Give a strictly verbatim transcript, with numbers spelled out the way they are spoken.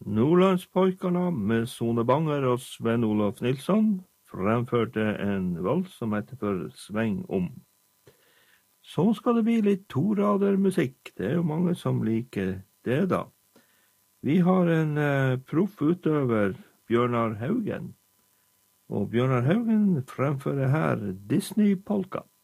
Nordlandspojkarna med Sone Banger og Sven Olof Nilsson fremførte en vals som heter for Sveng om. Så skal det bli litt torader musikk. Det er jo mange som liker det da. Vi har en eh, proff utøver, Bjørnar Haugen. Og Bjørnar Haugen fremfører her Disney Polka.